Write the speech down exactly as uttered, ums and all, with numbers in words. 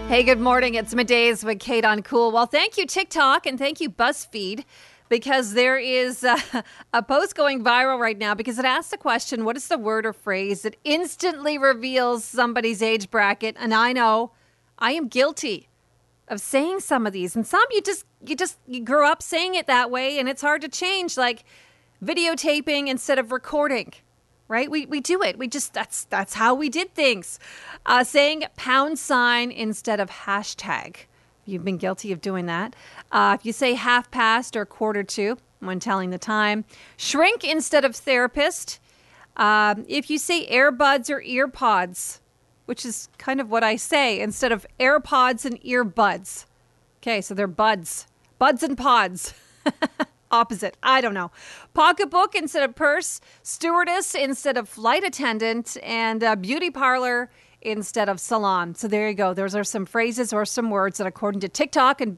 Hey, good morning. It's Middays with Kate on Cool. Well, thank you, TikTok, and thank you, BuzzFeed, because there is uh, a post going viral right now because it asks the question, what is the word or phrase that instantly reveals somebody's age bracket? And I know I am guilty of saying some of these. And some you just, you just, you grew up saying it that way, and it's hard to change, like videotaping instead of recording. Right? We we do it. We just, that's that's how we did things. Uh, saying pound sign instead of hashtag. You've been guilty of doing that. Uh, if you say half past or quarter to when telling the time. Shrink instead of therapist. Um, if you say earbuds or ear pods, which is kind of what I say, instead of AirPods and earbuds. Okay, so they're buds. Buds and pods. Opposite. I don't know. Pocketbook instead of purse. Stewardess instead of flight attendant. And uh, beauty parlor instead of salon. So there you go. Those are some phrases or some words that, according to TikTok and